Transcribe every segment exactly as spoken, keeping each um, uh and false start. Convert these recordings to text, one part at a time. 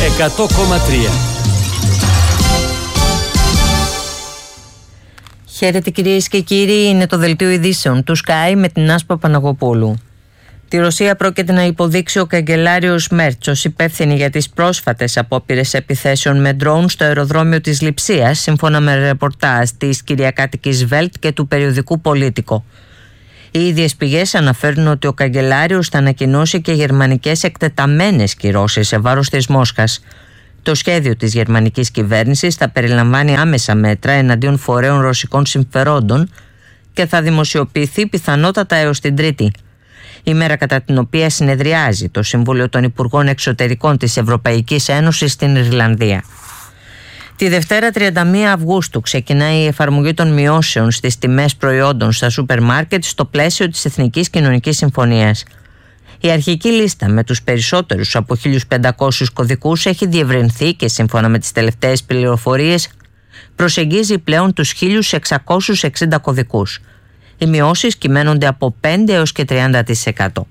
εκατό κόμμα τρία. Χαίρετε κυρίες και κύριοι, είναι το δελτίο ειδήσεων του Sky με την Άσπα Παναγοπούλου. Τη Ρωσία πρόκειται να υποδείξει ο καγκελάριος Μέρτς ως υπεύθυνη για τις πρόσφατες απόπειρες επιθέσεων με ντρόουν στο αεροδρόμιο της Λειψίας, σύμφωνα με ρεπορτάζ της κυριακάτικης Welt και του περιοδικού Πολίτικο. Οι ίδιες πηγές αναφέρουν ότι ο καγκελάριος θα ανακοινώσει και γερμανικές εκτεταμένες κυρώσεις σε βάρος της Μόσχας. Το σχέδιο της γερμανικής κυβέρνησης θα περιλαμβάνει άμεσα μέτρα εναντίον φορέων ρωσικών συμφερόντων και θα δημοσιοποιηθεί πιθανότατα έως την Τρίτη, ημέρα κατά την οποία συνεδριάζει το Συμβούλιο των Υπουργών Εξωτερικών της Ευρωπαϊκής Ένωσης στην Ιρλανδία. Τη Δευτέρα τριάντα μία Αυγούστου ξεκινάει η εφαρμογή των μειώσεων στις τιμές προϊόντων στα σούπερ μάρκετ στο πλαίσιο της Εθνικής Κοινωνικής Συμφωνίας. Η αρχική λίστα με τους περισσότερους από χίλιους πεντακόσιους κωδικούς έχει διευρυνθεί και σύμφωνα με τις τελευταίες πληροφορίες προσεγγίζει πλέον τους χίλιους εξακόσιους εξήντα κωδικούς. Οι μειώσεις κυμαίνονται από πέντε έως και τριάντα τοις εκατό.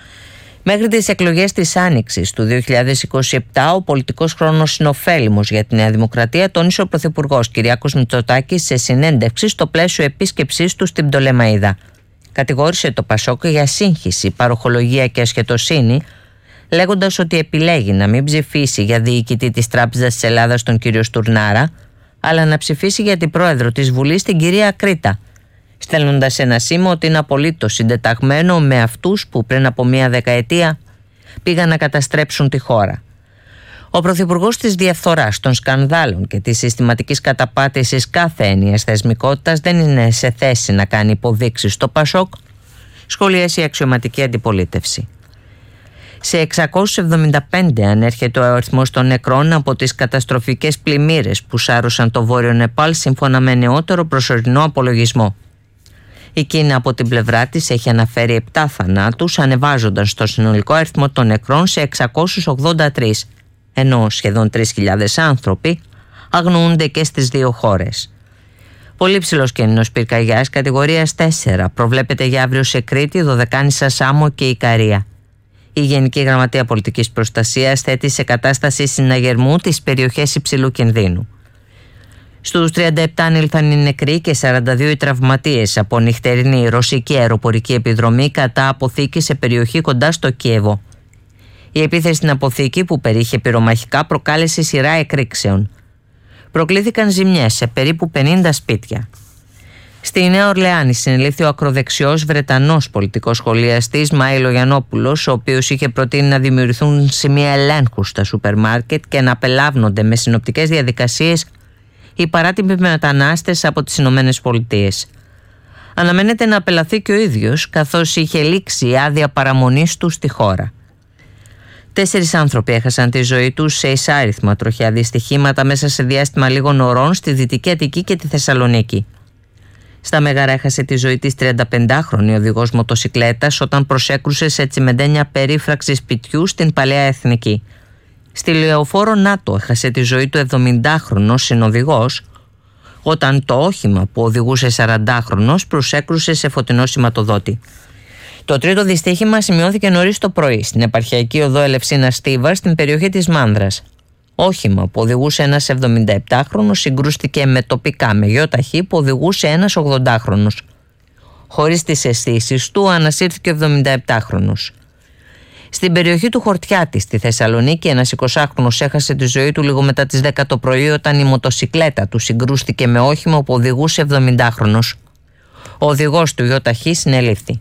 Μέχρι τις εκλογές της Άνοιξης του δύο χιλιάδες είκοσι επτά, ο πολιτικός χρόνος είναι ωφέλιμος για τη Νέα Δημοκρατία, τόνισε ο Πρωθυπουργός Κυριάκος Μητσοτάκης σε συνέντευξη στο πλαίσιο επίσκεψής του στην Πτολεμαΐδα. Κατηγόρησε το Πασόκ για σύγχυση, παροχολογία και ασχετοσύνη, λέγοντας ότι επιλέγει να μην ψηφίσει για διοικητή της Τράπεζας της Ελλάδας τον κύριο Στουρνάρα, αλλά να ψηφίσει για την πρόεδρο της Βουλής την κυρία Κρήτα, στέλνοντας ένα σήμα ότι είναι απολύτως συντεταγμένο με αυτούς που πριν από μία δεκαετία πήγαν να καταστρέψουν τη χώρα. Ο Πρωθυπουργός της διαφθοράς, των σκανδάλων και της συστηματικής καταπάτησης κάθε έννοιας θεσμικότητας δεν είναι σε θέση να κάνει υποδείξεις στο Πασόκ, σχολίασε η αξιωματική αντιπολίτευση. Σε εξακόσιους εβδομήντα πέντε ανέρχεται ο αριθμός των νεκρών από τις καταστροφικές πλημμύρες που σάρωσαν το Βόρειο Νεπάλ, σύμφωνα με νεότερο προσωρινό απολογισμό. Η Κίνα από την πλευρά της έχει αναφέρει επτά θανάτους, ανεβάζοντας το συνολικό αριθμό των νεκρών σε εξακόσιους ογδόντα τρεις, ενώ σχεδόν τρεις χιλιάδες άνθρωποι αγνοούνται και στις δύο χώρες. Πολύ ψηλός κίνδυνος πυρκαγιάς κατηγορίας τέσσερα προβλέπεται για αύριο σε Κρήτη, Δωδεκάνησα, Σάμο και Ικαρία. Η Γενική Γραμματεία Πολιτικής Προστασίας θέτει σε κατάσταση συναγερμού τις περιοχές υψηλού κινδύνου. Στους τριάντα επτά ανήλθαν οι νεκροί και σαράντα δύο οι τραυματίες από νυχτερινή ρωσική αεροπορική επιδρομή κατά αποθήκη σε περιοχή κοντά στο Κίεβο. Η επίθεση στην αποθήκη, που περιείχε πυρομαχικά, προκάλεσε σειρά εκρήξεων. Προκλήθηκαν ζημιές σε περίπου πενήντα σπίτια. Στη Νέα Ορλεάνη συνελήφθη ο ακροδεξιός Βρετανός πολιτικός σχολιαστής Μάιλο Γιαννόπουλος, ο οποίος είχε προτείνει να δημιουργηθούν σημεία ελέγχου στα σούπερ μάρκετ και να απελάβνονται με συνοπτικές διαδικασίες οι παράτυποι μετανάστες από τις Ηνωμένες Πολιτείες. Αναμένεται να απελαθεί και ο ίδιος, καθώς είχε λήξει η άδεια παραμονής του στη χώρα. Τέσσερις άνθρωποι έχασαν τη ζωή τους σε εισάριθμα τροχαία δυστυχήματα μέσα σε διάστημα λίγων ωρών στη Δυτική Αττική και τη Θεσσαλονίκη. Στα Μέγαρα έχασε τη ζωή της τριανταπεντάχρονη οδηγός μοτοσικλέτας όταν προσέκρουσε σε τσιμεντένια περίφραξη σπιτιού στην Παλαιά Εθνική. Στη Λεωφόρο Νάτο έχασε τη ζωή του εβδομηντάχρονος συνοδηγός όταν το όχημα που οδηγούσε σαραντάχρονος προσέκρουσε σε φωτεινό σηματοδότη. Το τρίτο δυστύχημα σημειώθηκε νωρίς το πρωί στην επαρχιακή οδό Ελευσίνα Στίβα στην περιοχή της Μάνδρας. Όχημα που οδηγούσε ένας εβδομηνταεπτάχρονος συγκρούστηκε με τοπικά με γιοταχή που οδηγούσε ένας ογδοντάχρονος. Χωρίς τις αισθήσεις του ανασύρθηκε ο εβδομηνταεπτάχρονος. Στην περιοχή του Χορτιάτη στη Θεσσαλονίκη, ένας εικοσάχρονος έχασε τη ζωή του λίγο μετά τις δέκα το πρωί όταν η μοτοσικλέτα του συγκρούστηκε με όχημα που οδηγούσε εβδομηντάχρονος. Ο οδηγός του γιοταχή συνελήφθη.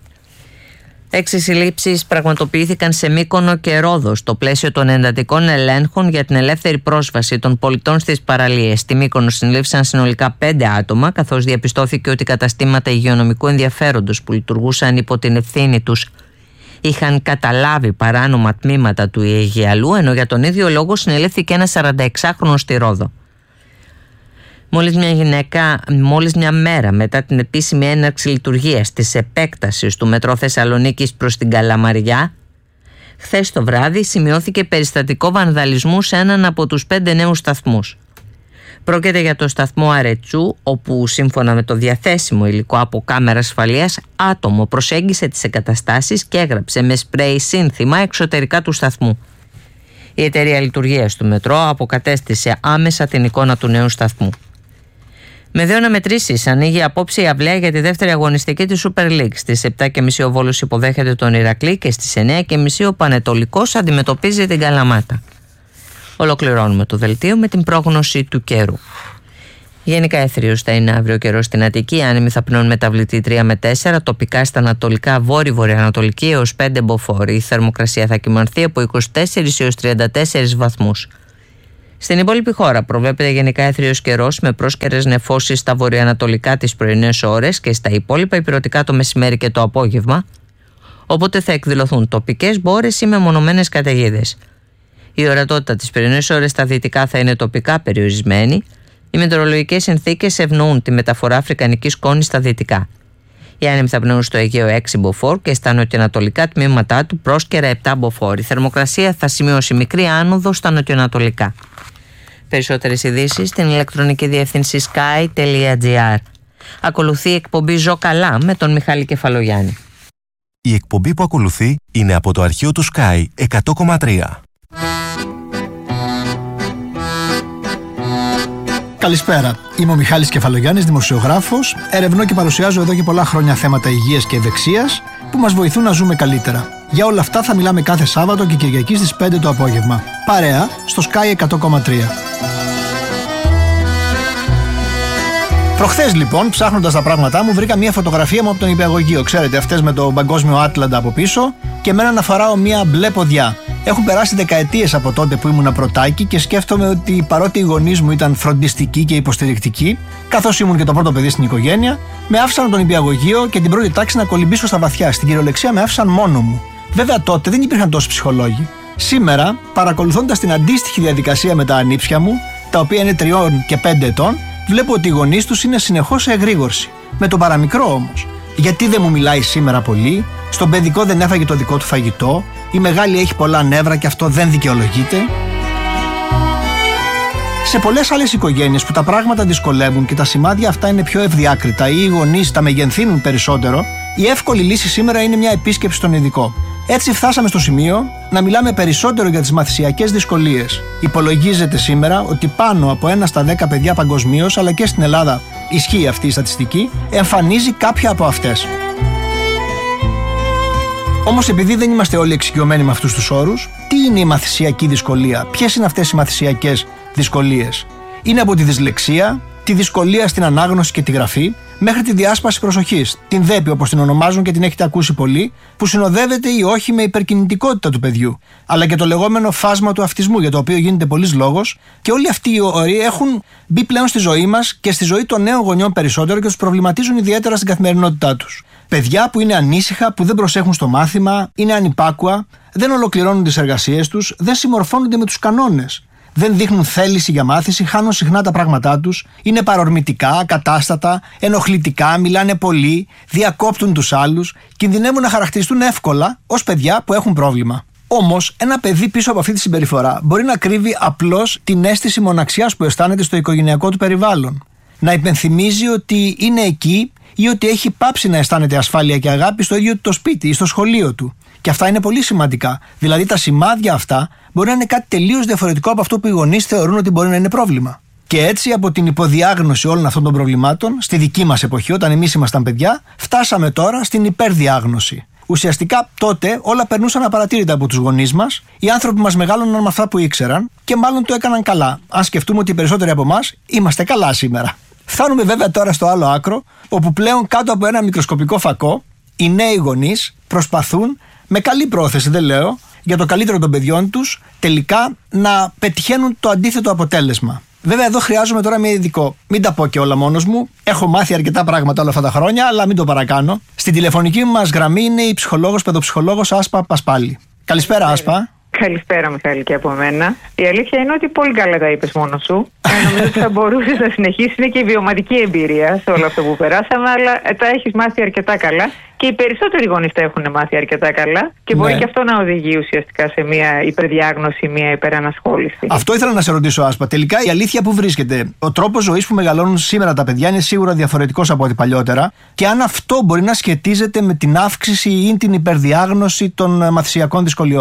Έξι συλλήψεις πραγματοποιήθηκαν σε Μύκονο και Ρόδο στο πλαίσιο των εντατικών ελέγχων για την ελεύθερη πρόσβαση των πολιτών στις παραλίες. Στη Μύκονο συνελήφθησαν συνολικά πέντε άτομα, καθώς διαπιστώθηκε ότι καταστήματα υγειονομικού ενδιαφέροντος που λειτουργούσαν υπό την ευθύνη τους είχαν καταλάβει παράνομα τμήματα του Αιγιαλού, ενώ για τον ίδιο λόγο συνελήφθηκε ένας σαρανταεξάχρονος στη Ρόδο. Μόλις μια γυναίκα, μόλις μια μέρα μετά την επίσημη έναρξη λειτουργίας της επέκτασης του μετρό Θεσσαλονίκης προς την Καλαμαριά, χθες το βράδυ σημειώθηκε περιστατικό βανδαλισμού σε έναν από τους πέντε νέους σταθμούς. Πρόκειται για το σταθμό Αρετσού, όπου σύμφωνα με το διαθέσιμο υλικό από κάμερα ασφαλείας, άτομο προσέγγισε τις εγκαταστάσεις και έγραψε με σπρέι σύνθημα εξωτερικά του σταθμού. Η εταιρεία λειτουργίας του μετρό αποκατέστησε άμεσα την εικόνα του νέου σταθμού. Με δύο αναμετρήσεις ανοίγει απόψε η αυλαία για τη δεύτερη αγωνιστική της Super League. Στις επτά και μισή ο Βόλος υποδέχεται τον Ηρακλή και στις εννιά και μισή ο Πανετολικός αντιμετωπίζει την Καλαμάτα. Ολοκληρώνουμε το δελτίο με την πρόγνωση του καιρού. Γενικά έθριος θα είναι αύριο καιρό στην Αττική, άνεμοι θα πνέουν μεταβλητή τρία με τέσσερα, τοπικά στα ανατολικά βόρειο-βορειοανατολική έως πέντε μποφόρ. Η θερμοκρασία θα κυμανθεί από είκοσι τέσσερις έως τριάντα τέσσερις βαθμούς. Στην υπόλοιπη χώρα προβλέπεται γενικά έθριος καιρός με πρόσκαιρες νεφώσεις στα βορειοανατολικά τις πρωινές ώρες και στα υπόλοιπα ηπειρωτικά το μεσημέρι και το απόγευμα, οπότε θα εκδηλωθούν τοπικές μπόρες ή μεμονωμένες καταιγίδες. Η ορατότητα τις πρωινές ώρες στα δυτικά θα είναι τοπικά περιορισμένη. Οι μετεωρολογικές συνθήκες ευνοούν τη μεταφορά αφρικανικής σκόνης στα δυτικά. Οι άνεμοι θα πνέουν στο Αιγαίο έξι μποφόρ και στα νοτιοανατολικά τμήματά του πρόσκαιρα επτά μποφόρ. Η θερμοκρασία θα σημειώσει μικρή άνοδο στα νοτιοανατολικά. Περισσότερες ειδήσεις στην ηλεκτρονική διεύθυνση sky τελεία gr. Ακολουθεί η εκπομπή Ζω Καλά με τον Μιχάλη Κεφαλογιάννη. Η εκπομπή που ακολουθεί είναι από το αρχείο του Sky εκατό κόμμα τρία. Καλησπέρα. Είμαι ο Μιχάλης Κεφαλογιάννης, δημοσιογράφος. Ερευνώ και παρουσιάζω εδώ και πολλά χρόνια θέματα υγείας και ευεξίας που μας βοηθούν να ζούμε καλύτερα. Για όλα αυτά θα μιλάμε κάθε Σάββατο και Κυριακή στις πέντε το απόγευμα. Παρέα στο Sky εκατό κόμμα τρία. Προχθές λοιπόν, ψάχνοντας τα πράγματά μου, βρήκα μια φωτογραφία μου από τον νηπιαγωγείο. Ξέρετε, αυτές με το παγκόσμιο Άτλαντα από πίσω και εμένα να φοράω μια μπλε ποδιά. Έχουν περάσει δεκαετίες από τότε που ήμουν πρωτάκι και σκέφτομαι ότι παρότι οι γονείς μου ήταν φροντιστικοί και υποστηρικτικοί, καθώς ήμουν και το πρώτο παιδί στην οικογένεια, με άφησαν τον νηπιαγωγείο και την πρώτη τάξη να κολυμπήσω στα βαθιά. Στην κυριολεξία με άφησαν μόνο μου. Βέβαια τότε δεν υπήρχαν τόσοι ψυχολόγοι. Σήμερα, παρακολουθώντας την αντίστοιχη διαδικασία με τα ανήψια μου, τα οποία είναι τριών και πέντε ετών, βλέπω ότι οι γονείς τους είναι συνεχώς σε εγρήγορση. Με το παραμικρό όμως. Γιατί δεν μου μιλάει σήμερα πολύ, στον παιδικό δεν έφαγε το δικό του φαγητό, η μεγάλη έχει πολλά νεύρα και αυτό δεν δικαιολογείται. Σε πολλές άλλες οικογένειες που τα πράγματα δυσκολεύουν και τα σημάδια αυτά είναι πιο ευδιάκριτα ή οι γονείς τα μεγενθύνουν περισσότερο, η εύκολη λύση σήμερα είναι μια επίσκεψη στον ειδικό. Έτσι φτάσαμε στο σημείο να μιλάμε περισσότερο για τις μαθησιακές δυσκολίες. Υπολογίζεται σήμερα ότι πάνω από ένα στα δέκα παιδιά παγκοσμίως, αλλά και στην Ελλάδα ισχύει αυτή η στατιστική, εμφανίζει κάποια από αυτές. Όμως επειδή δεν είμαστε όλοι εξοικειωμένοι με αυτούς τους όρους, τι είναι η μαθησιακή δυσκολία, ποιες είναι αυτές οι μαθησιακές δυσκολίες? Είναι από τη δυσλεξία, τη δυσκολία στην ανάγνωση και τη γραφή, μέχρι τη διάσπαση προσοχής, την δέπη όπως την ονομάζουν και την έχετε ακούσει πολύ, που συνοδεύεται ή όχι με υπερκινητικότητα του παιδιού, αλλά και το λεγόμενο φάσμα του αυτισμού, για το οποίο γίνεται πολλής λόγος, και όλοι αυτοί οι όροι έχουν μπει πλέον στη ζωή μας και στη ζωή των νέων γονιών περισσότερο και τους προβληματίζουν ιδιαίτερα στην καθημερινότητά τους. Παιδιά που είναι ανήσυχα, που δεν προσέχουν στο μάθημα, είναι ανυπάκουα, δεν ολοκληρώνουν τις εργασίες τους, δεν συμμορφώνονται με τους κανόνες. Δεν δείχνουν θέληση για μάθηση, χάνουν συχνά τα πράγματά τους, είναι παρορμητικά, ακατάστατα, ενοχλητικά, μιλάνε πολύ, διακόπτουν τους άλλους, κινδυνεύουν να χαρακτηριστούν εύκολα ως παιδιά που έχουν πρόβλημα. Όμως, ένα παιδί πίσω από αυτή τη συμπεριφορά μπορεί να κρύβει απλώς την αίσθηση μοναξιάς που αισθάνεται στο οικογενειακό του περιβάλλον. Να υπενθυμίζει ότι είναι εκεί ή ότι έχει πάψει να αισθάνεται ασφάλεια και αγάπη στο ίδιο το σπίτι ή στο σχολείο του. Και αυτά είναι πολύ σημαντικά. Δηλαδή, τα σημάδια αυτά μπορεί να είναι κάτι τελείως διαφορετικό από αυτό που οι γονείς θεωρούν ότι μπορεί να είναι πρόβλημα. Και έτσι, από την υποδιάγνωση όλων αυτών των προβλημάτων, στη δική μας εποχή, όταν εμείς ήμασταν παιδιά, φτάσαμε τώρα στην υπερδιάγνωση. Ουσιαστικά τότε όλα περνούσαν απαρατήρητα από τους γονείς μας, οι άνθρωποι μας μεγάλωναν με αυτά που ήξεραν και μάλλον το έκαναν καλά. Αν σκεφτούμε ότι οι περισσότεροι από εμάς είμαστε καλά σήμερα. Φτάνουμε βέβαια τώρα στο άλλο άκρο, όπου πλέον κάτω από ένα μικροσκοπικό φακό, οι νέοι γονείς προσπαθούν, με καλή πρόθεση δεν λέω, για το καλύτερο των παιδιών τους, τελικά να πετυχαίνουν το αντίθετο αποτέλεσμα. Βέβαια, εδώ χρειάζομαι τώρα μια ειδικό. Μην τα πω και όλα μόνος μου. Έχω μάθει αρκετά πράγματα όλα αυτά τα χρόνια, αλλά μην το παρακάνω. Στην τηλεφωνική μας γραμμή είναι η ψυχολόγος, παιδοψυχολόγος Άσπα Πασπάλη. Καλησπέρα, Άσπα. Καλησπέρα, Μιχάλη, και από μένα. Η αλήθεια είναι ότι πολύ καλά τα είπες μόνος σου. Νομίζω ότι θα μπορούσες να συνεχίσεις. Είναι και η βιωματική εμπειρία σε όλο αυτό που περάσαμε, αλλά τα έχεις μάθει αρκετά καλά. Και οι περισσότεροι γονείς τα έχουν μάθει αρκετά καλά και μπορεί ναι. και αυτό να οδηγεί ουσιαστικά σε μια υπερδιάγνωση, μια υπερανασχόληση. Αυτό ήθελα να σε ρωτήσω, Άσπα. Τελικά η αλήθεια που βρίσκεται. Ο τρόπος ζωής που μεγαλώνουν σήμερα τα παιδιά είναι σίγουρα διαφορετικός από ό,τι παλιότερα. Και αν αυτό μπορεί να σχετίζεται με την αύξηση ή την υπερδιάγνωση των μαθησιακών δυσκολιών.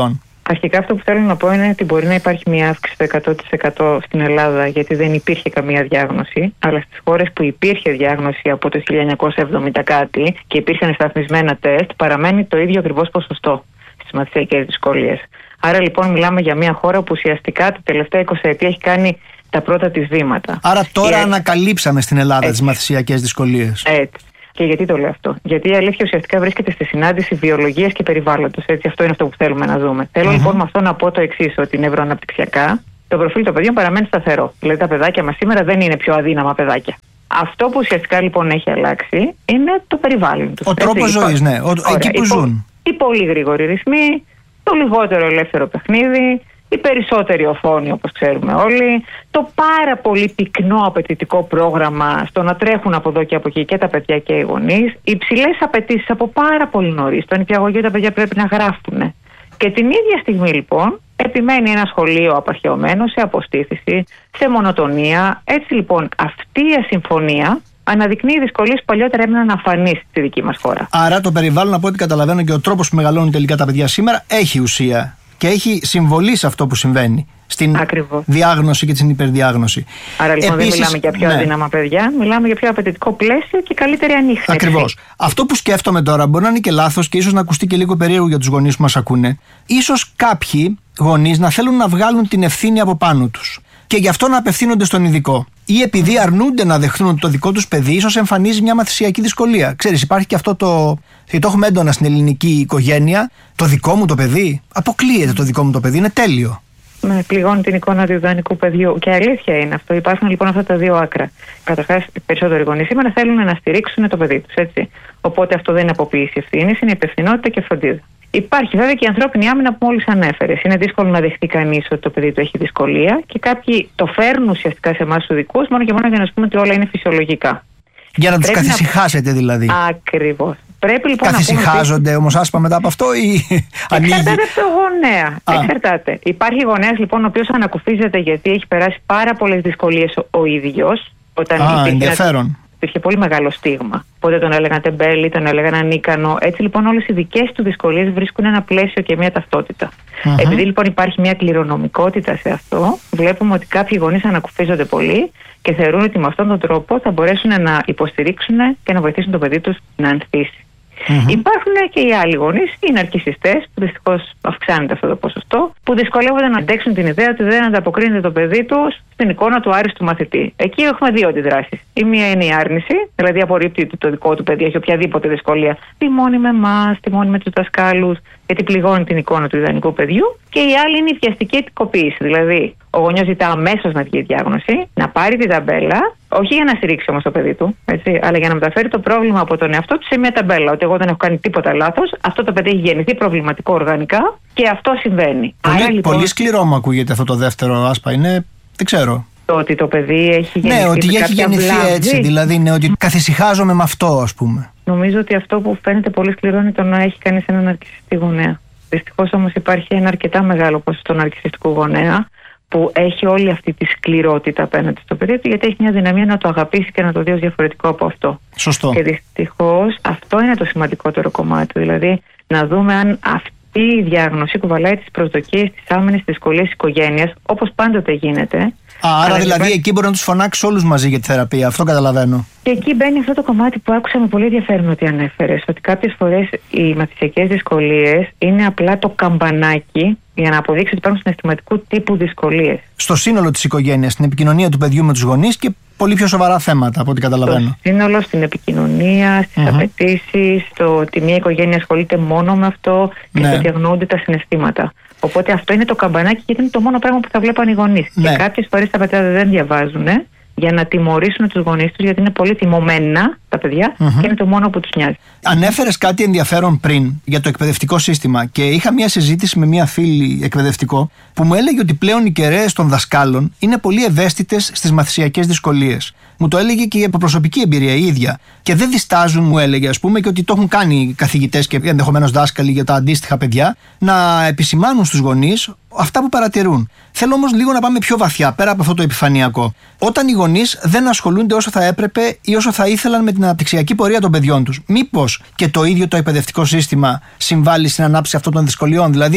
Αρχικά αυτό που θέλω να πω είναι ότι μπορεί να υπάρχει μια αύξηση του εκατό τοις εκατό στην Ελλάδα, γιατί δεν υπήρχε καμία διάγνωση, αλλά στις χώρες που υπήρχε διάγνωση από το χίλια εννιακόσια εβδομήντα κάτι και υπήρχαν σταθμισμένα τεστ, παραμένει το ίδιο ακριβώς ποσοστό στις μαθησιακές δυσκολίες. Άρα λοιπόν μιλάμε για μια χώρα που ουσιαστικά τα τελευταία είκοσι ετία έχει κάνει τα πρώτα της βήματα. Άρα τώρα η... ανακαλύψαμε στην Ελλάδα τις μαθησιακές δυσκολίες. Έτσι. Και γιατί το λέω αυτό? Γιατί η αλήθεια ουσιαστικά βρίσκεται στη συνάντηση βιολογίας και περιβάλλοντος. Έτσι, αυτό είναι αυτό που θέλουμε να δούμε. Θέλω mm-hmm. λοιπόν με αυτό να πω το εξής, ότι νευροαναπτυξιακά το προφίλ των παιδιών παραμένει σταθερό. Δηλαδή τα παιδάκια μας σήμερα δεν είναι πιο αδύναμα παιδάκια. Αυτό που ουσιαστικά λοιπόν έχει αλλάξει είναι το περιβάλλον τους. Ο τρόπος ζωής, ναι. Ο... Εκεί που οι ζουν. Οι πολύ γρήγοροι ρυθμοί, το λιγότερο ελεύθερο παιχνίδι, η περισσότερη οθόνη όπως ξέρουμε όλοι, το πάρα πολύ πυκνό απαιτητικό πρόγραμμα στο να τρέχουν από εδώ και από εκεί και τα παιδιά και οι γονείς, οι υψηλές απαιτήσεις από πάρα πολύ νωρίς, στο νηπιαγωγείο τα παιδιά πρέπει να γράφουν. Και την ίδια στιγμή λοιπόν επιμένει ένα σχολείο απαρχαιωμένο σε αποστήθηση, σε μονοτονία. Έτσι λοιπόν αυτή η ασυμφωνία αναδεικνύει δυσκολίες που παλιότερα έμειναν αφανείς στη δική μας χώρα. Άρα το περιβάλλον, από ό,τι καταλαβαίνω, και ο τρόπος που μεγαλώνουν τελικά τα παιδιά σήμερα έχει ουσία. Και έχει συμβολή σε αυτό που συμβαίνει στην Ακριβώς. διάγνωση και στην υπερδιάγνωση. Άρα λοιπόν Επίσης, δεν μιλάμε για πιο ναι. αδύναμα παιδιά, μιλάμε για πιο απαιτητικό πλαίσιο και καλύτερη ανίχνευση. Ακριβώς. Αυτό που σκέφτομαι τώρα μπορεί να είναι και λάθος και ίσως να ακουστεί και λίγο περίεργο για τους γονείς που μας ακούνε. Ίσως κάποιοι γονείς να θέλουν να βγάλουν την ευθύνη από πάνω τους και γι' αυτό να απευθύνονται στον ειδικό. Ή επειδή αρνούνται να δεχθούν ότι το δικό τους παιδί ίσως εμφανίζει μια μαθησιακή δυσκολία. Ξέρεις, υπάρχει και αυτό το. Και το έχουμε έντονα στην ελληνική οικογένεια. Το δικό μου το παιδί. Αποκλείεται το δικό μου το παιδί, είναι τέλειο. Με πληγώνει την εικόνα του ιδανικού παιδιού. Και αλήθεια είναι αυτό. Υπάρχουν λοιπόν αυτά τα δύο άκρα. Καταρχάς, οι περισσότεροι γονείς σήμερα θέλουν να στηρίξουν το παιδί τους. Έτσι. Οπότε αυτό δεν είναι αποποίηση ευθύνης, είναι υπευθυνότητα και φροντίδα. Υπάρχει βέβαια και η ανθρώπινη άμυνα που μόλις ανέφερες. Είναι δύσκολο να δεχτεί κανείς ότι το παιδί του έχει δυσκολία και κάποιοι το φέρνουν ουσιαστικά σε εμάς τους δικούς μόνο και μόνο για να σου πούμε ότι όλα είναι φυσιολογικά. Για να τους καθησυχάσετε να... δηλαδή. Ακριβώς. Πρέπει λοιπόν καθησυχάζονται να πούμε... όμως άσπα μετά από αυτό ή ανοίγει. Εξαρτάται από το γονέα. Α. Εξαρτάται. Υπάρχει γονέας λοιπόν ο οποίος ανακουφίζεται γιατί έχει περάσει πάρα πολλές δυσκολίες ο, ο ίδιος. Όταν Α, ενδιαφέρον. Υπήρχε πολύ μεγάλο στίγμα. Οπότε τον έλεγαν τεμπέλη, τον έλεγαν ανίκανο. Έτσι λοιπόν όλες οι δικές του δυσκολίες βρίσκουν ένα πλαίσιο και μια ταυτότητα. Mm-hmm. Επειδή λοιπόν υπάρχει μια κληρονομικότητα σε αυτό, βλέπουμε ότι κάποιοι γονείς ανακουφίζονται πολύ και θεωρούν ότι με αυτόν τον τρόπο θα μπορέσουν να υποστηρίξουν και να βοηθήσουν το παιδί τους να ανθίσει. Mm-hmm. Υπάρχουν και οι άλλοι γονείς, οι ναρκισσιστές, που δυστυχώς αυξάνεται αυτό το ποσοστό, που δυσκολεύονται να αντέξουν την ιδέα ότι δεν ανταποκρίνεται το παιδί τους στην εικόνα του άριστου μαθητή. Εκεί έχουμε δύο αντιδράσεις. Η μία είναι η άρνηση, δηλαδή απορρίπτει ότι το δικό του παιδί έχει οποιαδήποτε δυσκολία. Τιμώνει με εμάς, τιμώνει με τους δασκάλους, γιατί πληγώνει την εικόνα του ιδανικού παιδιού. Και η άλλη είναι η βιαστική ετικοποίηση. Δηλαδή, ο γονιός ζητά αμέσως να βγει η διάγνωση, να πάρει την ταμπέλα, όχι για να στηρίξει όμως το παιδί του, έτσι, αλλά για να μεταφέρει το πρόβλημα από τον εαυτό του σε μια ταμπέλα. Ότι εγώ δεν έχω κάνει τίποτα λάθος, αυτό το παιδί έχει γεννηθεί προβληματικό οργανικά και αυτό συμβαίνει. Πολύ, Άρα, λοιπόν, πολύ σκληρό μου ακούγεται αυτό το δεύτερο, Άσπα. Είναι, δεν ξέρω. Το ότι το παιδί έχει γεννηθεί. Ναι, ότι έχει γεννηθεί βλάβη. Έτσι. Δηλαδή, ναι, ότι καθησυχάζομαι με αυτό, ας πούμε. Νομίζω ότι αυτό που φαίνεται πολύ σκληρό είναι το να έχει κανείς έναν ναρκισσιστή γονέα. Δυστυχώς όμως υπάρχει ένα αρκετά μεγάλο ποσοστό ναρκισσιστικού γονέα που έχει όλη αυτή τη σκληρότητα απέναντι στο παιδί του, γιατί έχει μια δυναμία να το αγαπήσει και να το δει ως διαφορετικό από αυτό. Σωστό. Και δυστυχώς αυτό είναι το σημαντικότερο κομμάτι. Δηλαδή να δούμε αν αυτή η διάγνωση κουβαλάει τις προσδοκίες, τις άμυνες, τις δυσκολίες της οικογένειας, όπως πάντοτε γίνεται. Α, άρα δηλαδή υπάρχει... εκεί μπορεί να τους φωνάξει όλους μαζί για τη θεραπεία. Αυτό καταλαβαίνω. Και εκεί μπαίνει αυτό το κομμάτι που άκουσα με πολύ ενδιαφέρον ότι ανέφερες. Ότι κάποιες φορές οι μαθησιακές δυσκολίες είναι απλά το καμπανάκι για να αποδείξει ότι υπάρχουν συναισθηματικού τύπου δυσκολίες. Στο σύνολο της οικογένειας, στην επικοινωνία του παιδιού με τους γονείς και πολύ πιο σοβαρά θέματα από ό,τι καταλαβαίνω. Στο σύνολο, στην επικοινωνία, στις mm-hmm. απαιτήσεις, στο ότι μια οικογένεια ασχολείται μόνο με αυτό και ναι. στο ότι αγνοούνται τα συναισθήματα. Οπότε αυτό είναι το καμπανάκι γιατί είναι το μόνο πράγμα που θα βλέπαν οι γονείς. Ναι. Και κάποιες φορές τα παιδιά δεν διαβάζουν για να τιμωρήσουν τους γονείς τους, γιατί είναι πολύ τιμωμένα τα παιδιά mm-hmm. και είναι το μόνο που τους νοιάζει. Ανέφερες κάτι ενδιαφέρον πριν για το εκπαιδευτικό σύστημα και είχα μια συζήτηση με μια φίλη εκπαιδευτικό που μου έλεγε ότι πλέον οι κεραίες των δασκάλων είναι πολύ ευαίσθητες στις μαθησιακές δυσκολίες. Μου το έλεγε και από προσωπική εμπειρία η ίδια. Και δεν διστάζουν, μου έλεγε, ας πούμε, και ότι το έχουν κάνει καθηγητές και ενδεχομένως δάσκαλοι για τα αντίστοιχα παιδιά, να επισημάνουν στους γονείς αυτά που παρατηρούν. Θέλω όμως λίγο να πάμε πιο βαθιά, πέρα από αυτό το επιφανειακό. Όταν οι γονείς δεν ασχολούνται όσο θα έπρεπε ή όσο θα ήθελαν με την αναπτυξιακή πορεία των παιδιών τους, μήπως και το ίδιο το εκπαιδευτικό σύστημα συμβάλλει στην ανάπτυξη αυτών των δυσκολιών? Δηλαδή,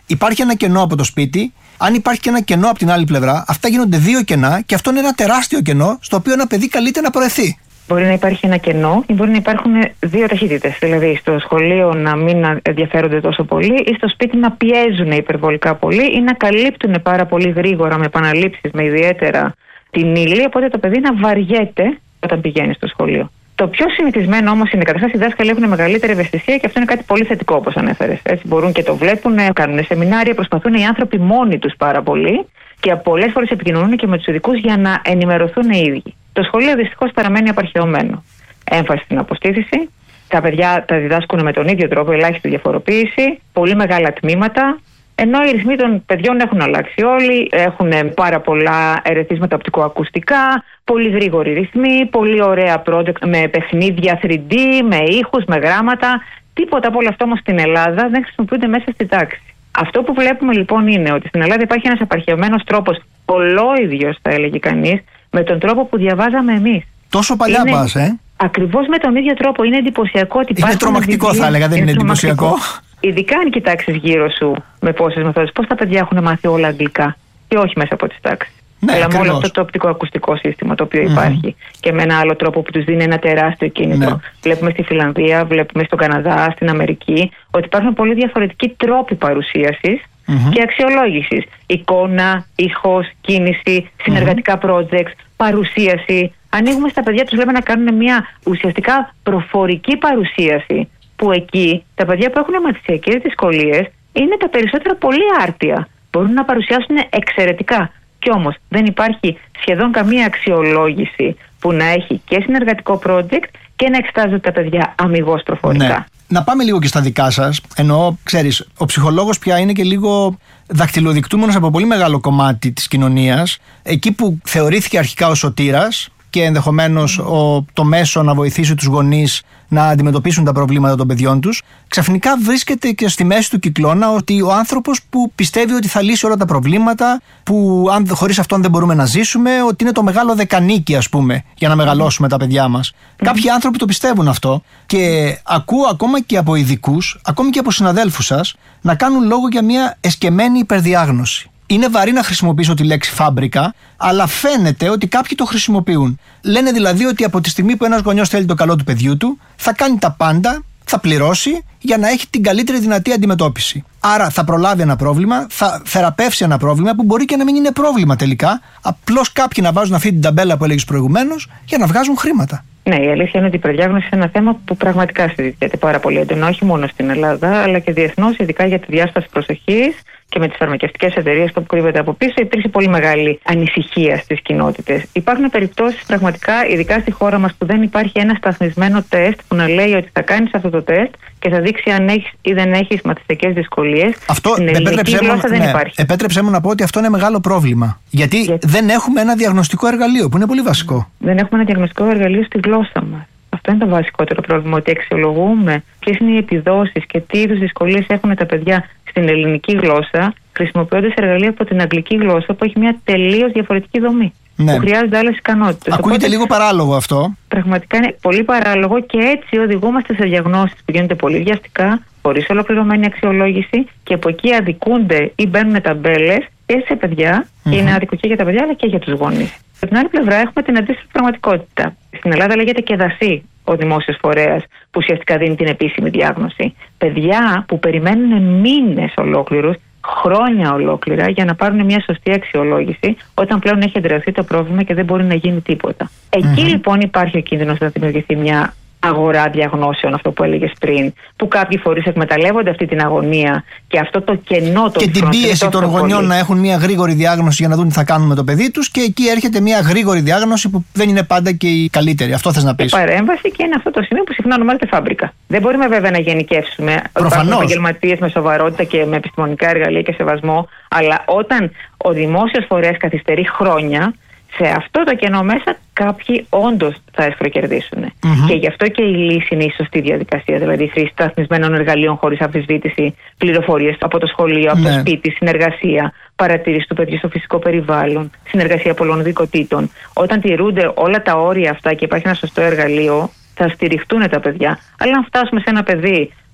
υπάρχει ένα κενό από το σπίτι, αν υπάρχει και ένα κενό από την άλλη πλευρά, αυτά γίνονται δύο κενά και αυτό είναι ένα τεράστιο κενό στο οποίο ένα παιδί καλείται να προαιθεί. Μπορεί να υπάρχει ένα κενό ή μπορεί να υπάρχουν δύο ταχύτητες. Δηλαδή, στο σχολείο να μην ενδιαφέρονται τόσο πολύ ή στο σπίτι να πιέζουν υπερβολικά πολύ ή να καλύπτουν πάρα πολύ γρήγορα με επαναλήψεις, με ιδιαίτερα την ύλη. Οπότε το παιδί να βαριέται όταν πηγαίνει στο σχολείο. Το πιο συνηθισμένο όμως είναι καταρχάς οι δάσκαλοι έχουν μεγαλύτερη ευαισθησία και αυτό είναι κάτι πολύ θετικό, όπως ανέφερες. Έτσι μπορούν και το βλέπουν, κάνουν σεμινάρια, προσπαθούν οι άνθρωποι μόνοι τους πάρα πολύ και πολλές φορές επικοινωνούν και με τους ειδικούς για να ενημερωθούν οι ίδιοι. Το σχολείο δυστυχώς παραμένει απαρχαιωμένο. Έμφαση στην αποστήθηση. Τα παιδιά τα διδάσκουν με τον ίδιο τρόπο, ελάχιστη διαφοροποίηση, πολύ μεγάλα τμήματα. Ενώ οι ρυθμοί των παιδιών έχουν αλλάξει όλοι, έχουν πάρα πολλά ερεθίσματα οπτικοακουστικά, πολύ γρήγοροι ρυθμοί, πολύ ωραία project με παιχνίδια θρι ντι, με ήχους, με γράμματα. Τίποτα από όλα αυτά όμως στην Ελλάδα δεν χρησιμοποιούνται μέσα στη τάξη. Αυτό που βλέπουμε λοιπόν είναι ότι στην Ελλάδα υπάρχει ένας απαρχαιωμένος τρόπος, ολόιδιος θα έλεγε κανείς, με τον τρόπο που διαβάζαμε εμείς. Τόσο παλιά είναι... πας, ε? Ακριβώς με τον ίδιο τρόπο. Είναι εντυπωσιακό ότι είναι τρομακτικό βιβλία, θα έλεγα, δεν είναι, είναι εντυπωσιακό. Ειδικά αν κοιτάξεις γύρω σου με πόσες μεθόδους, πώς τα παιδιά έχουν μάθει όλα αγγλικά και όχι μέσα από τις τάξεις. Ναι, αλλά με όλο αυτό το οπτικοακουστικό σύστημα το οποίο mm-hmm. υπάρχει και με ένα άλλο τρόπο που τους δίνει ένα τεράστιο κίνητρο. Ναι. Βλέπουμε στη Φιλανδία, βλέπουμε στον Καναδά, στην Αμερική, ότι υπάρχουν πολύ διαφορετικοί τρόποι παρουσίασης mm-hmm. και αξιολόγησης. Εικόνα, ήχος, κίνηση, συνεργατικά mm-hmm. projects, παρουσίαση. Ανοίγουμε στα παιδιά, τους λέμε να κάνουν μια ουσιαστικά προφορική παρουσίαση. Που εκεί τα παιδιά που έχουν μαθησιακές δυσκολίες είναι τα περισσότερα πολύ άρτια. Μπορούν να παρουσιάσουν εξαιρετικά. Κι όμως δεν υπάρχει σχεδόν καμία αξιολόγηση που να έχει και συνεργατικό project και να εξετάζονται τα παιδιά αμιγώς προφορικά. Ναι. Να πάμε λίγο και στα δικά σας. Εννοώ, ξέρεις, ο ψυχολόγος πια είναι και λίγο δακτυλοδεικτούμενος από πολύ μεγάλο κομμάτι της κοινωνίας. Εκεί που θεωρήθηκε αρχικά ο σωτήρας και ενδεχομένως ο, το μέσο να βοηθήσει τους γονείς να αντιμετωπίσουν τα προβλήματα των παιδιών τους, ξαφνικά βρίσκεται και στη μέση του κυκλώνα ότι ο άνθρωπος που πιστεύει ότι θα λύσει όλα τα προβλήματα, που αν, χωρίς αυτόν δεν μπορούμε να ζήσουμε, ότι είναι το μεγάλο δεκανίκι, ας πούμε, για να μεγαλώσουμε τα παιδιά μας. Mm. Κάποιοι άνθρωποι το πιστεύουν αυτό και ακούω ακόμα και από ειδικούς, ακόμη και από συναδέλφους σας, να κάνουν λόγο για μια εσκεμμένη υπερδιάγνωση. Είναι βαρύ να χρησιμοποιήσω τη λέξη φάμπρικα, αλλά φαίνεται ότι κάποιοι το χρησιμοποιούν. Λένε δηλαδή ότι από τη στιγμή που ένας γονιός θέλει το καλό του παιδιού του, θα κάνει τα πάντα, θα πληρώσει για να έχει την καλύτερη δυνατή αντιμετώπιση. Άρα θα προλάβει ένα πρόβλημα, θα θεραπεύσει ένα πρόβλημα που μπορεί και να μην είναι πρόβλημα τελικά. Απλώς κάποιοι να βάζουν αυτή την ταμπέλα που έλεγες προηγουμένως για να βγάζουν χρήματα. Ναι, η αλήθεια είναι ότι η υπερδιάγνωση είναι ένα θέμα που πραγματικά συζητιέται πάρα πολύ έντονα, όχι μόνο στην Ελλάδα, αλλά και διεθνώς, ειδικά για τη διάσταση προσοχής και με τις φαρμακευτικές εταιρείες που κρύβεται από πίσω. Υπήρξε πολύ μεγάλη ανησυχία στις κοινότητες. Υπάρχουν περιπτώσεις πραγματικά, ειδικά στη χώρα μας, που δεν υπάρχει ένα σταθμισμένο τεστ που να λέει ότι θα κάνεις αυτό το τεστ και θα δείξει αν έχεις ή δεν έχεις μαθησιακές δυσκολίες. Αυτό στην ελληνική γλώσσα δεν ναι, υπάρχει. Επέτρεψέ μου να πω ότι αυτό είναι μεγάλο πρόβλημα. Γιατί, Γιατί δεν έχουμε ένα διαγνωστικό εργαλείο που είναι πολύ βασικό. Δεν έχουμε ένα διαγνωστικό εργαλείο στη γλώσσα μας. Αυτό είναι το βασικότερο πρόβλημα, ότι αξιολογούμε ποιες είναι οι επιδόσεις και τι είδους δυσκολίες έχουν τα παιδιά στην ελληνική γλώσσα, χρησιμοποιώντας εργαλεία από την αγγλική γλώσσα που έχει μια τελείως διαφορετική δομή. Ναι. Που χρειάζονται άλλες ικανότητες. Ακούγεται Οπότε, λίγο παράλογο αυτό. Πραγματικά είναι πολύ παράλογο και έτσι οδηγούμαστε σε διαγνώσεις που γίνονται πολύ βιαστικά, χωρίς ολοκληρωμένη αξιολόγηση και από εκεί αδικούνται ή μπαίνουν ταμπέλες και σε παιδιά, mm-hmm. και είναι άδικο και για τα παιδιά αλλά και για τους γονείς. Από την άλλη πλευρά έχουμε την αντίστοιχη πραγματικότητα. Στην Ελλάδα λέγεται και δασί ο δημόσιος φορέας που ουσιαστικά δίνει την επίσημη διάγνωση. Παιδιά που περιμένουν μήνες ολόκληρους, χρόνια ολόκληρα για να πάρουν μια σωστή αξιολόγηση όταν πλέον έχει εντρεωθεί το πρόβλημα και δεν μπορεί να γίνει τίποτα. Εκεί mm-hmm. λοιπόν υπάρχει ο κίνδυνος να δημιουργηθεί μια αγορά διαγνώσεων, αυτό που έλεγες πριν, που κάποιοι φορείς εκμεταλλεύονται αυτή την αγωνία και αυτό το κενό το και την πίεση των γονιών πολύ. Να έχουν μια γρήγορη διάγνωση για να δουν τι θα κάνουν με το παιδί τους, και εκεί έρχεται μια γρήγορη διάγνωση που δεν είναι πάντα και η καλύτερη. Αυτό θες να πεις. Η παρέμβαση, και είναι αυτό το σημείο που συχνά ονομάζεται φάμπρικα. Δεν μπορούμε βέβαια να γενικεύσουμε. Υπάρχουν επαγγελματίες με σοβαρότητα και με επιστημονικά εργαλεία και σεβασμό, αλλά όταν ο δημόσιος φορέας καθυστερεί χρόνια, σε αυτό το κενό μέσα κάποιοι όντως θα εσχροκερδίσουν. Mm-hmm. Και γι' αυτό και η λύση είναι η σωστή διαδικασία. Δηλαδή, η χρήση σταθμισμένων εργαλείων χωρίς αμφισβήτηση, πληροφορίες από το σχολείο, από ναι. το σπίτι, συνεργασία, παρατήρηση του παιδιού στο φυσικό περιβάλλον, συνεργασία πολλών ειδικοτήτων. Όταν τηρούνται όλα τα όρια αυτά και υπάρχει ένα σωστό εργαλείο, θα στηριχτούν τα παιδιά. Αλλά αν φτάσουμε σε ένα παιδί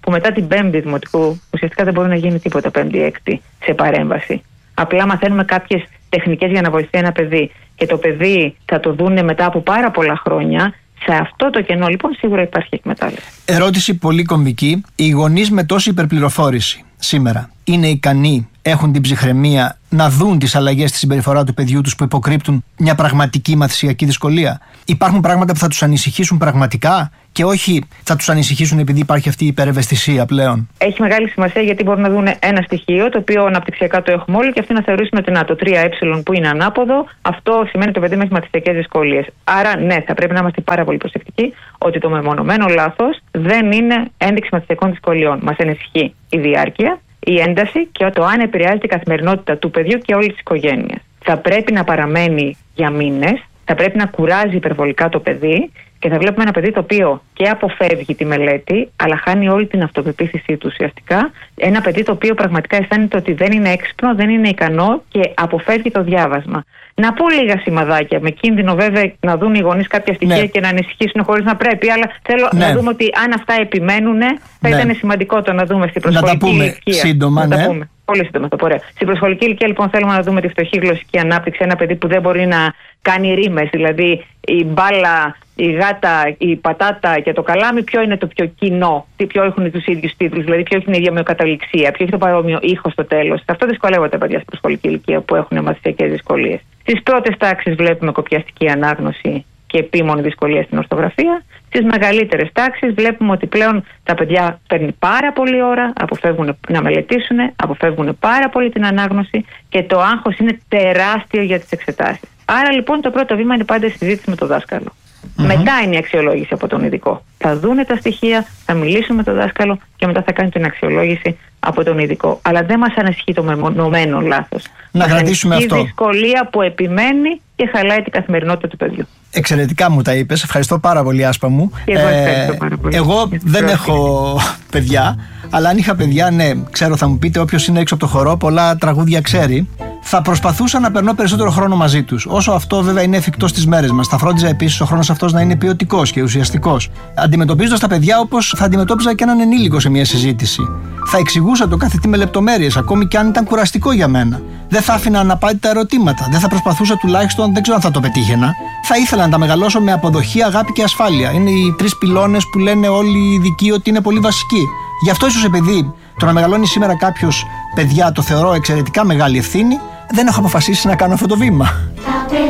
που μετά την πέμπτη δημοτικού ουσιαστικά δεν μπορεί να γίνει τίποτα πέμπτη-έκτη σε παρέμβαση. Απλά μαθαίνουμε κάποιες τεχνικές για να βοηθεί ένα παιδί και το παιδί θα το δούνε μετά από πάρα πολλά χρόνια. Σε αυτό το κενό λοιπόν σίγουρα υπάρχει εκμετάλλευση. Ερώτηση πολύ κομβική. Οι γονείς με τόση υπερπληροφόρηση σήμερα είναι ικανοί, έχουν την ψυχραιμία να δουν τις αλλαγές στη συμπεριφορά του παιδιού τους που υποκρύπτουν μια πραγματική μαθησιακή δυσκολία? Υπάρχουν πράγματα που θα τους ανησυχήσουν πραγματικά και όχι θα τους ανησυχήσουν επειδή υπάρχει αυτή η υπερευαισθησία πλέον? Έχει μεγάλη σημασία γιατί μπορούν να δουν ένα στοιχείο το οποίο αναπτυξιακά το έχουμε όλοι και αυτοί να θεωρήσουν ότι να, το τρία ε που είναι ανάποδο, αυτό σημαίνει ότι το παιδί μας έχει μαθησιακές δυσκολίες. Άρα, ναι, θα πρέπει να είμαστε πάρα πολύ προσεκτικοί ότι το μεμονωμένο λάθος δεν είναι ένδειξη μαθησιακών δυσκολιών. Μας ανησυχεί η διάρκεια, η ένταση και το αν επηρεάζει την καθημερινότητα του παιδιού και όλης της οικογένειας. Θα πρέπει να παραμένει για μήνες, θα πρέπει να κουράζει υπερβολικά το παιδί και θα βλέπουμε ένα παιδί το οποίο και αποφεύγει τη μελέτη, αλλά χάνει όλη την αυτοπεποίθησή του ουσιαστικά. Ένα παιδί το οποίο πραγματικά αισθάνεται ότι δεν είναι έξυπνο, δεν είναι ικανό και αποφεύγει το διάβασμα. Να πω λίγα σημαδάκια, με κίνδυνο βέβαια να δουν οι γονείς κάποια στοιχεία ναι. και να ανησυχήσουν χωρίς να πρέπει, αλλά θέλω ναι. να δούμε ότι αν αυτά επιμένουν, θα ναι. ήταν σημαντικό το να δούμε στην προσχολική ηλικία. Να τα πούμε σύντομα, ναι. τα πούμε. Πολύ σύντομα το πω. Στην προσχολική ηλικία λοιπόν θέλουμε να δούμε τη φτωχή γλωσσική ανάπτυξη. Ένα παιδί που δεν μπορεί να κάνει ρήμες, δηλαδή η μπάλα, η γάτα, η πατάτα και το καλάμι, ποιο είναι το πιο κοινό, ποιο έχουν τους ίδιους τίτλους, δηλαδή ποιο έχει την ίδια ομοιοκαταληξία, ποιο έχει το παρόμοιο ήχο στο τέλος. Αυτό δυσκολεύονται τα παιδιά στην προσχολική ηλικία που έχουν μαθησιακές δυσκολίες. Στις πρώτες τάξεις βλέπουμε κοπιαστική ανάγνωση και επίμονη δυσκολία στην ορθογραφία. Στις μεγαλύτερες τάξεις βλέπουμε ότι πλέον τα παιδιά παίρνουν πάρα πολλή ώρα, αποφεύγουν να μελετήσουν, αποφεύγουν πάρα πολύ την ανάγνωση και το άγχος είναι τεράστιο για τις εξετάσεις. Άρα λοιπόν το πρώτο βήμα είναι πάντα η συζήτηση με τον δάσκαλο. Mm-hmm. Μετά είναι η αξιολόγηση από τον ειδικό. Θα δούνε τα στοιχεία, θα μιλήσουν με τον δάσκαλο και μετά θα κάνει την αξιολόγηση από τον ειδικό. Αλλά δεν μας ανησυχεί το μεμονωμένο λάθος. Να κρατήσουμε αυτό. Η δυσκολία που επιμένει και χαλάει την καθημερινότητα του παιδιού. Εξαιρετικά μου τα είπες. Ευχαριστώ πάρα πολύ, Άσπα μου. Και εγώ ευχαριστώ πάρα πολύ. Εγώ δεν έχω παιδιά, αλλά αν είχα παιδιά, ναι, ξέρω, θα μου πείτε, όποιος είναι έξω από το χορό, πολλά τραγούδια ξέρει. Θα προσπαθούσα να περνώ περισσότερο χρόνο μαζί τους. Όσο αυτό βέβαια είναι εφικτό στις μέρες μας. Θα φρόντιζα επίσης ο χρόνος αυτός να είναι ποιοτικός και ουσιαστικός. Αντιμετωπίζοντας τα παιδιά όπως θα αντιμετώπιζα και έναν ενήλικο σε μια συζήτηση. Θα εξηγούσα το κάθε τι με λεπτομέρειες, ακόμη και αν ήταν κουραστικό για μένα. Δεν θα άφηνα αναπάντητα ερωτήματα. Δεν θα προσπαθούσα τουλάχιστον, δεν ξέρω αν θα το πετύχαινα. Θα ήθελα να τα μεγαλώσω με αποδοχή, αγάπη και ασφάλεια. Είναι οι τρεις πυλώνες που λένε όλοι οι ειδικοί ότι είναι πολύ βασικοί. Γι' αυτό ίσως επειδή το να μεγαλώνει σήμερα κάποιος παιδιά το θεωρώ εξαιρετικά μεγάλη ευθύνη, δεν έχω αποφασίσει να κάνω αυτό το βήμα.